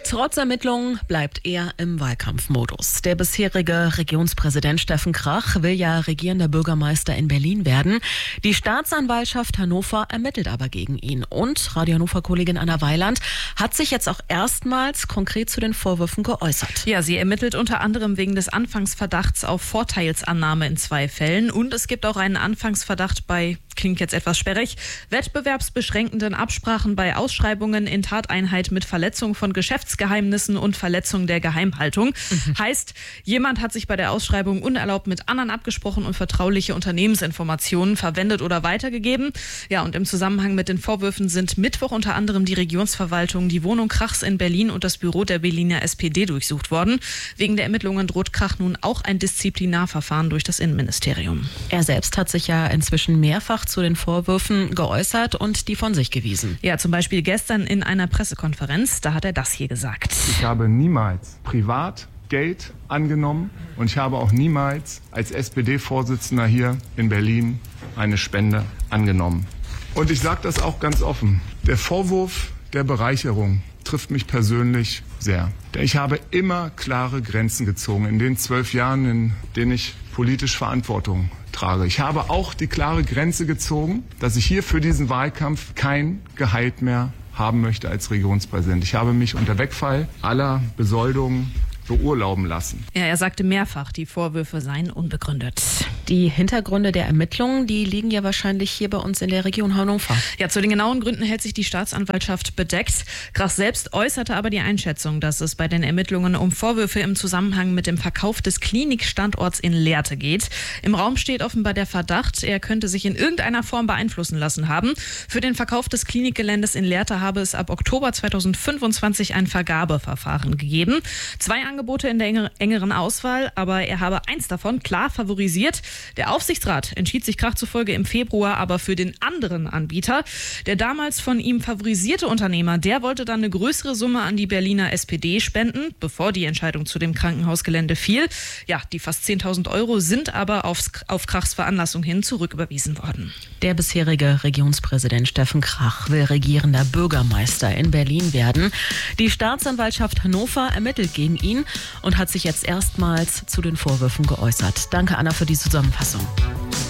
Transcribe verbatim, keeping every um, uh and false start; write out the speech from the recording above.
Trotz Ermittlungen bleibt er im Wahlkampfmodus. Der bisherige Regionspräsident Steffen Krach will ja regierender Bürgermeister in Berlin werden. Die Staatsanwaltschaft Hannover ermittelt aber gegen ihn. Und Radio Hannover-Kollegin Anna Weiland hat sich jetzt auch erstmals konkret zu den Vorwürfen geäußert. Ja, sie ermittelt unter anderem wegen des Anfangsverdachts auf Vorteilsannahme in zwei Fällen. Und es gibt auch einen Anfangsverdacht bei, klingt jetzt etwas sperrig, wettbewerbsbeschränkenden Absprachen bei Ausschreibungen in Tateinheit mit Verletzung von Geschäftsgeheimnissen und Verletzung der Geheimhaltung. Mhm. Heißt, jemand hat sich bei der Ausschreibung unerlaubt mit anderen abgesprochen und vertrauliche Unternehmensinformationen verwendet oder weitergegeben. Ja, und im Zusammenhang mit den Vorwürfen sind Mittwoch unter anderem die Regionsverwaltung, die Wohnung Krachs in Berlin und das Büro der Berliner S P D durchsucht worden. Wegen der Ermittlungen droht Krach nun auch ein Disziplinarverfahren durch das Innenministerium. Er selbst hat sich ja inzwischen mehrfach zu den Vorwürfen geäußert und die von sich gewiesen. Ja, zum Beispiel gestern in einer Pressekonferenz, da hat er das hier gesagt. Ich habe niemals privat Geld angenommen und ich habe auch niemals als S P D-Vorsitzender hier in Berlin eine Spende angenommen. Und ich sage das auch ganz offen. Der Vorwurf der Bereicherung trifft mich persönlich sehr. Ich habe immer klare Grenzen gezogen in den zwölf Jahren, in denen ich politisch Verantwortung trage. Ich habe auch die klare Grenze gezogen, dass ich hier für diesen Wahlkampf kein Gehalt mehr haben möchte als Regionspräsident. Ich habe mich unter Wegfall aller Besoldungen beurlauben lassen. Ja, er sagte mehrfach, die Vorwürfe seien unbegründet. Die Hintergründe der Ermittlungen, die liegen ja wahrscheinlich hier bei uns in der Region Hannover. Ja, zu den genauen Gründen hält sich die Staatsanwaltschaft bedeckt. Krach selbst äußerte aber die Einschätzung, dass es bei den Ermittlungen um Vorwürfe im Zusammenhang mit dem Verkauf des Klinikstandorts in Lehrte geht. Im Raum steht offenbar der Verdacht, er könnte sich in irgendeiner Form beeinflussen lassen haben. Für den Verkauf des Klinikgeländes in Lehrte habe es ab Oktober zweitausendfünfundzwanzig ein Vergabeverfahren gegeben. Zwei Angebote in der engeren Auswahl, aber er habe eins davon klar favorisiert. Der Aufsichtsrat entschied sich Krach zufolge im Februar aber für den anderen Anbieter. Der damals von ihm favorisierte Unternehmer, der wollte dann eine größere Summe an die Berliner S P D spenden, bevor die Entscheidung zu dem Krankenhausgelände fiel. Ja, die fast zehntausend Euro sind aber aufs, auf Krachs Veranlassung hin zurücküberwiesen worden. Der bisherige Regionspräsident Steffen Krach will regierender Bürgermeister in Berlin werden. Die Staatsanwaltschaft Hannover ermittelt gegen ihn und hat sich jetzt erstmals zu den Vorwürfen geäußert. Danke, Anna, für die Zusammenfassung.